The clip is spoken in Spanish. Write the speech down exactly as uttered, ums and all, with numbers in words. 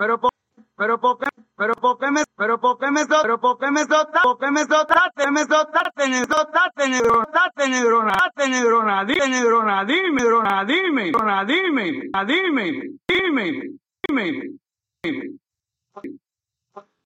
pero por, pero por qué, pero por qué me, pero por qué me so, pero por qué me soltaste, por qué me soltaste, me soltaste, me soltaste, negrona, soltaste, negrona, soltaste, negrona, dime, negrona, dime, negrona, dime, negrona, dime, dime, dime, dime, dime.